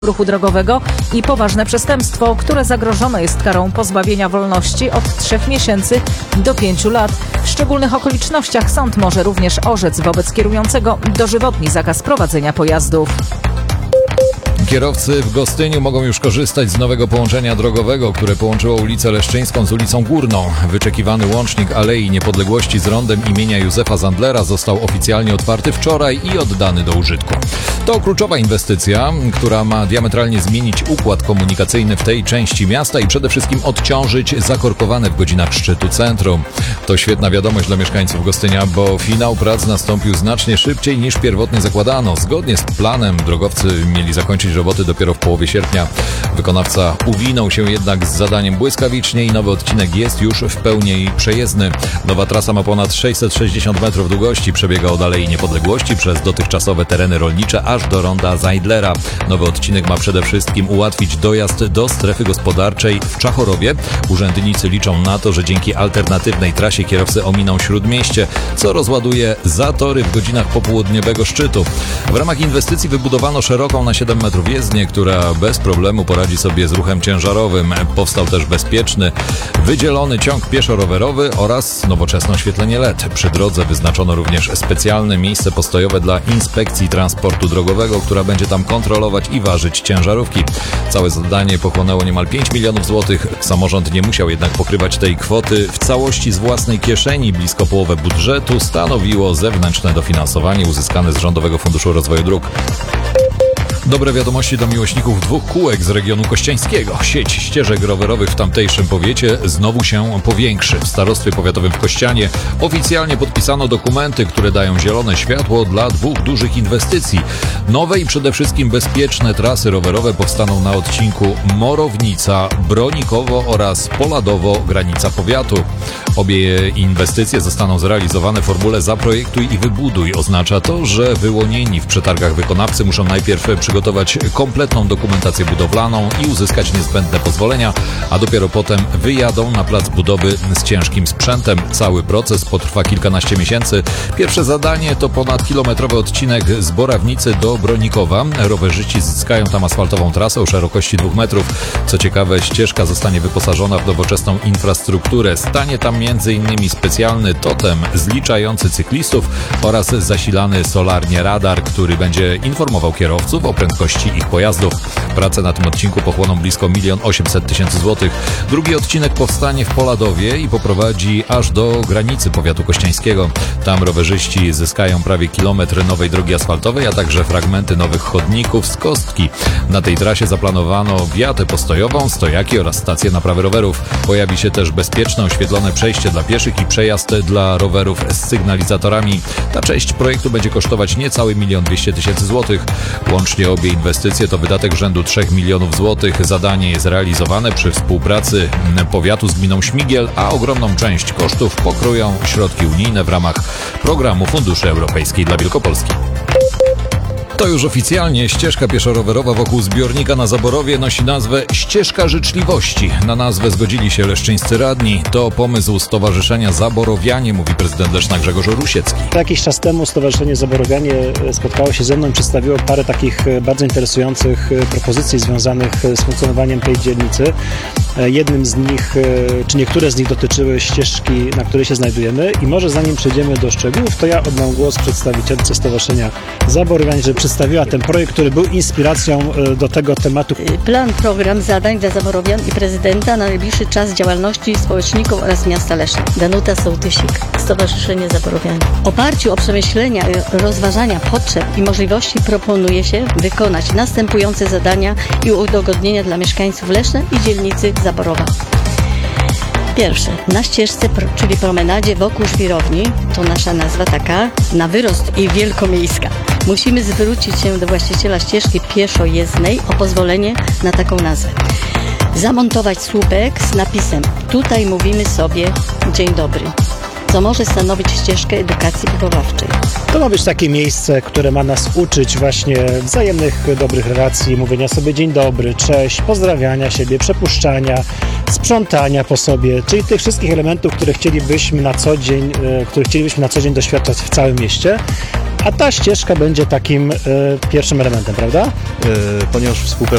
ruchu drogowego i poważne przestępstwo, które zagrożone jest karą pozbawienia wolności od 3 miesięcy do 5 lat. W szczególnych okolicznościach sąd może również orzec wobec kierującego dożywotni zakaz prowadzenia pojazdów. Kierowcy w Gostyniu mogą już korzystać z nowego połączenia drogowego, które połączyło ulicę Leszczyńską z ulicą Górną. Wyczekiwany łącznik Alei Niepodległości z rondem imienia Józefa Zandlera został oficjalnie otwarty wczoraj i oddany do użytku. To kluczowa inwestycja, która ma diametralnie zmienić układ komunikacyjny w tej części miasta i przede wszystkim odciążyć zakorkowane w godzinach szczytu centrum. To świetna wiadomość dla mieszkańców Gostynia, bo finał prac nastąpił znacznie szybciej niż pierwotnie zakładano. Zgodnie z planem drogowcy mieli zakończyć roboty dopiero w połowie sierpnia. Wykonawca uwinął się jednak z zadaniem błyskawicznie i nowy odcinek jest już w pełni przejezdny. Nowa trasa ma ponad 660 metrów długości, przebiega od Alei Niepodległości przez dotychczasowe tereny rolnicze aż do ronda Zajdlera. Nowy odcinek ma przede wszystkim ułatwić dojazd do strefy gospodarczej w Czachorowie. Urzędnicy liczą na to, że dzięki alternatywnej trasie kierowcy ominą Śródmieście, co rozładuje zatory w godzinach popołudniowego szczytu. W ramach inwestycji wybudowano szeroką na 7 metrów jezdnię, która bez problemu poradzi sobie z ruchem ciężarowym. Powstał też bezpieczny, wydzielony ciąg pieszo-rowerowy oraz nowoczesne oświetlenie LED. Przy drodze wyznaczono również specjalne miejsce postojowe dla inspekcji transportu drogowego, która będzie tam kontrolować i ważyć ciężarówki. Całe zadanie pochłonęło niemal 5 milionów złotych. Samorząd nie musiał jednak pokrywać tej kwoty w całości z własnej kieszeni. Blisko połowę budżetu stanowiło zewnętrzne dofinansowanie uzyskane z Rządowego Funduszu Rozwoju Dróg. Dobre wiadomości dla miłośników dwóch kółek z regionu kościańskiego. Sieć ścieżek rowerowych w tamtejszym powiecie znowu się powiększy. W starostwie powiatowym w Kościanie oficjalnie podpisano dokumenty, które dają zielone światło dla dwóch dużych inwestycji. Nowe i przede wszystkim bezpieczne trasy rowerowe powstaną na odcinku Morownica-Bronikowo oraz Poladowo-Granica powiatu. Obie inwestycje zostaną zrealizowane w formule zaprojektuj i wybuduj. Oznacza to, że wyłonieni w przetargach wykonawcy muszą najpierw przygotować kompletną dokumentację budowlaną i uzyskać niezbędne pozwolenia, a dopiero potem wyjadą na plac budowy z ciężkim sprzętem. Cały proces potrwa kilkanaście miesięcy. Pierwsze zadanie to ponadkilometrowy odcinek z Borawnicy do Bronikowa. Rowerzyści zyskają tam asfaltową trasę o szerokości 2 metrów. Co ciekawe, ścieżka zostanie wyposażona w nowoczesną infrastrukturę. Stanie tam m.in. specjalny totem zliczający cyklistów oraz zasilany solarnie radar, który będzie informował kierowców o prędkości ich pojazdów. Prace na tym odcinku pochłoną blisko 1 800 000 złotych. Drugi odcinek powstanie w Poladowie i poprowadzi aż do granicy powiatu kościańskiego. Tam rowerzyści zyskają prawie kilometr nowej drogi asfaltowej, a także fragmenty nowych chodników z kostki. Na tej trasie zaplanowano wiatę postojową, stojaki oraz stację naprawy rowerów. Pojawi się też bezpieczne, oświetlone przejście dla pieszych i przejazd dla rowerów z sygnalizatorami. Ta część projektu będzie kosztować niecałe 1 200 000 złotych. Łącznie obie inwestycje to wydatek rzędu 3 milionów złotych. Zadanie jest realizowane przy współpracy powiatu z gminą Śmigiel, a ogromną część kosztów pokryją środki unijne w ramach programu Funduszy Europejskich dla Wielkopolski. To już oficjalnie ścieżka pieszo-rowerowa wokół zbiornika na Zaborowie nosi nazwę Ścieżka Życzliwości. Na nazwę zgodzili się leszczyńscy radni. To pomysł Stowarzyszenia Zaborowianie, mówi prezydent Leszna Grzegorz Rusiecki. Jakiś czas temu Stowarzyszenie Zaborowianie spotkało się ze mną i przedstawiło parę takich bardzo interesujących propozycji związanych z funkcjonowaniem tej dzielnicy. Jednym z nich, czy niektóre z nich dotyczyły ścieżki, na której się znajdujemy i może zanim przejdziemy do szczegółów, to ja oddam głos przedstawicielce Stowarzyszenia Zaborowianie, żeby przedstawiła ten projekt, który był inspiracją do tego tematu. Program zadań dla Zaborowian i prezydenta na najbliższy czas działalności społeczników oraz miasta Leszna. Danuta Sołtysik, Stowarzyszenie Zaborowianie. W oparciu o przemyślenia, rozważania potrzeb i możliwości proponuje się wykonać następujące zadania i udogodnienia dla mieszkańców Leszna i dzielnicy Zaborowa. Pierwsze, na ścieżce, czyli promenadzie wokół żwirowni, to nasza nazwa taka, na wyrost i wielkomiejska. Musimy zwrócić się do właściciela ścieżki pieszo-jezdnej o pozwolenie na taką nazwę. Zamontować słupek z napisem „Tutaj mówimy sobie dzień dobry”, co może stanowić ścieżkę edukacji wychowawczej. To ma być takie miejsce, które ma nas uczyć właśnie wzajemnych dobrych relacji, mówienia sobie dzień dobry, cześć, pozdrawiania siebie, przepuszczania, sprzątania po sobie, czyli tych wszystkich elementów, które chcielibyśmy na co dzień doświadczać w całym mieście. A ta ścieżka będzie takim pierwszym elementem, prawda? Ponieważ współpracujemy